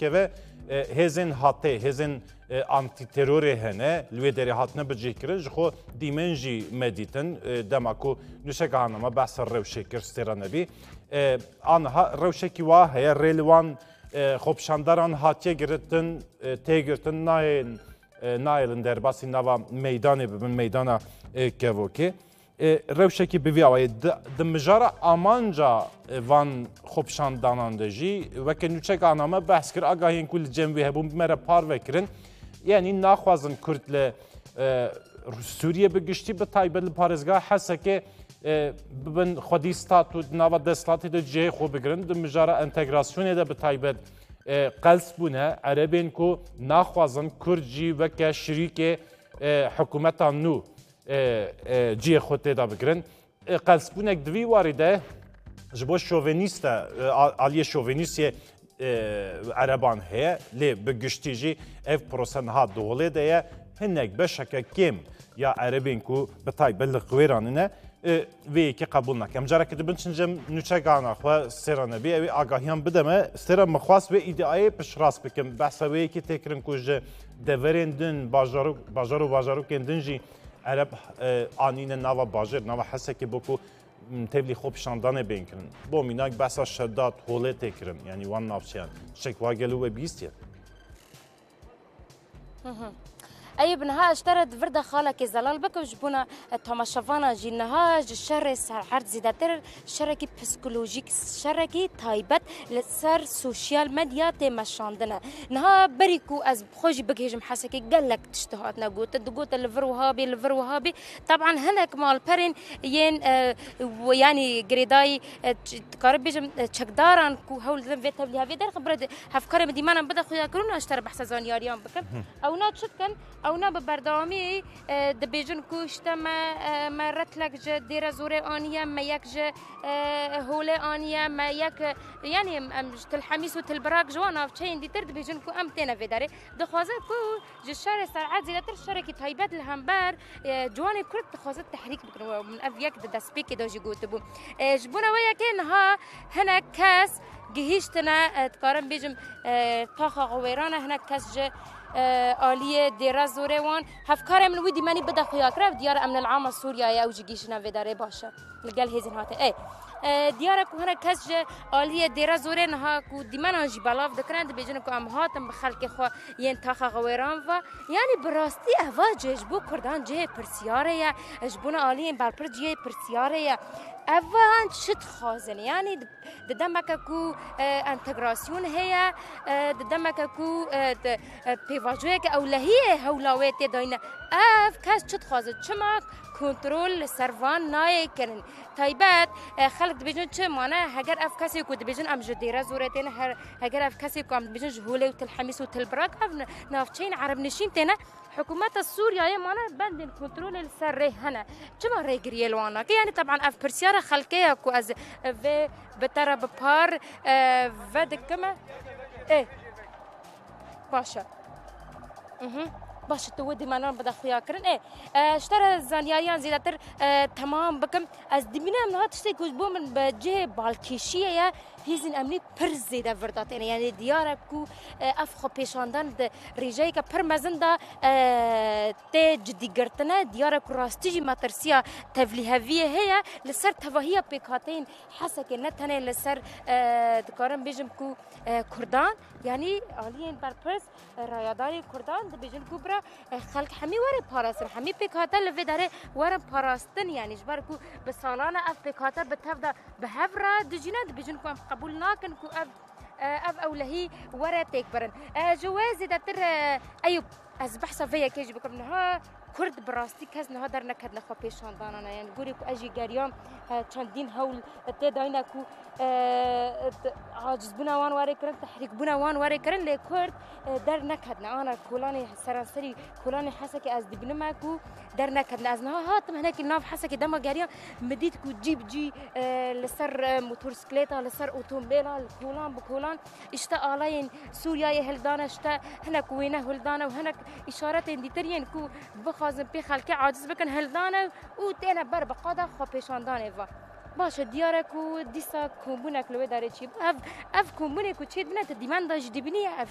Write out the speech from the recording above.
pêşkeve hêzên hatê hêzên antiterorê hene li wê derê hatine bicêkirin ji xwe dîmen jî medîtin dema ku nûşeka hanama behsa rewşê kir stêra nebî aniha rewşekî wa heye rê li wan xwepşandaran hatiye giritin têgirtin nayêlin derbasî nava meydanê bibin meydana kevokê rewşekî bi vî awayê di mijara amanca van xwepşandanan de jî weke nûçeka aname behs kir agahiyên ku li cem wê hebûn mere par vekirin yanî naxwazin Kurd li Sûriye bi giştî bi taybet li parêzgeha Hesekê bibin xwedî stat û nava desthilatê de cihê xwe bigirin di mijara entegrasyonê de bi taybet qels bûne erebên ku naxwazin Kurd jî weke şirîkê hikûmeta nû cihê xwe têda bigirin qelsbûnek di vî warî de ji bo şovênîst aliyê şovênîstiyê ereban heye lê bi giştî jî ev prose niha diholê de ye hinek beşeke kêm ya erebên ku bi taybet li xwêran ne vê yekê qebûl nake em carekê dibin çincem nûçegana xwe stêra nebî ew ê agahiyan bideme stêra min xwast vê îdeayê piştrast bikim behsa wê yekê têkirin ku ji deverên din bajar û bajarokên din jî ereb anîne nava bajêr nava Hesekê bo ku tevlî xwepşandanê bên kirin bo mînak behsa şeddat holê têkirin yanî wan navçeyan şek wa gelo we bîstiye أيب نها اشترت فردا خالك زلال بكم جبونا تماشافانا جي نها الشر سرعرض زيادتر شركي بسيكولوجيك شركي تايبت لسر سوشيال ميديا تمشاندنا نها بريكو از بخوجي بكيجم حسكي قال لك تشتهاتنا قوت الفر وهابي طبعا هناك مال برين ين يعني جريداي تقارب بيجم تشكداران كو هول ذم فيتا بلي هافي در خبرت هفكر مديمانا بدا خويا كرونا اشترى بحسازان ياريان بكم او نا تشكن او نا ببردامی دبیجن کوشته ما رتلک ج دیر زوره آنیه ما یک ج هول آنیه ما یک یعنی تل حمیس و تل براق جوانا و چه دیتر دبیجن کو ام تنه ویداره دخوازه کو ج شهر سرعت زیادتر شرکی تایبت لهمبر جوان کرد دخوازه تحریک بکنه من اف یک دسپیک دوجی گوت بو جبونا ویا که نها هنا کس جهیشتنا تقارن بیجم طاقه غویرانه هنا کس ج آلیه دیره زوره وان هفکار من ودی منی بده خیاکره دیار امن العام سوریه او جگیشنا وداره باشه لگل هزین هاته دیاره که هنر کس جه آلیه دیره زوره نها که دیمن جی بلاف دکرند بیجن که ام هاتم بخلق خو ین تاخ غویران و یعنی براستی اواجه جبو کردان جه پرسیاره یا جبون آلیه بالپر جه پرسیاره یا اوان شت خازن يعني دمك كو انتجراسيون هي دمك كو بيفاجوك او لهي هولاويت داينا اف كاس شت خازن چما كنترول سروان نايكن تايبات خلق دبيجن چه معناه هگر اف كاسي كو دبيجن ام جديره زورتين هگر اف كاسي كو ام دبيجن جهوله وتلحميس وتلبراك نافچين عرب نشين تنا حكومات السورية مانا بند الكنترول السري هنا جمع ريجري الوانا يعني طبعا اف برسيارة خلقية كو از في بترى ببار فدك كما ايه باشا باش تودي ما نام بدأ خياكرن إيه اشترى زانياريان زيادتر تمام بكم از دمينا من هاد تشتي كوزبو من بجه بالكيشية يا هيزن أمني برز زيادة فرداتين يعني ديارك كو أفخو بيشاندان رجاي كبرمزن دا تي جدي قرتنا ديارك راستيجي ما ترسيا تفليهافية هي لسر تفاهية بيكاتين حسك نتنه لسر دكارن بيجم كو كردان يعني عاليين بربرس راياداري كردان بيجن كو برا خلق حمي ورا باراسن حمي بيكاتا لفي داره ورا باراستن يعني جبركو بسالانه اف بيكاتا بتفدا بهفرا دجينا بيجن كو قبول ناكن كو اف اولهي ورا تكبرن جواز دتر ايوب از بحث فيا كيجي بكم نها كرد براستي كاز نها در نكد نخو بيشان دانا يعني غوري كو اجي غاريام چندين هول تداينا كو عاجز بنا وان واري كرن تحريك بنا وان واري كرن لكرد در نكدنا انا كولاني سراسري كولاني حسكي از دبنا ماكو در نكدنا از نها هاتم هناك الناف حسكي دما غاريام مديت كو جيب جي لسر موتورسكليتا لسر اوتومبيلا الكولان بكولان اشتا الاين سوريا هلدانا اشتا هناك وينه هلدانا وهناك اشارات ديترين كو بخازن بي خلقي عاجز بكن هلدانا وتينا بر بقادا خو بيشاندان ايفا باشه دیارک و دیسا کومبونه کلوی داره چی اف کومبونه کو چی بنت دیمان داج دیبنی اف